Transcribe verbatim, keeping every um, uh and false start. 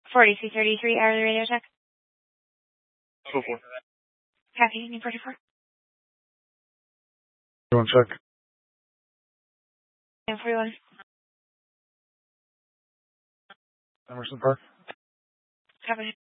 forty-two thirty-three, hourly radio check. Go for it. Copy, Union forty-four. Go on check. Union forty-one. Emerson Park. Copy.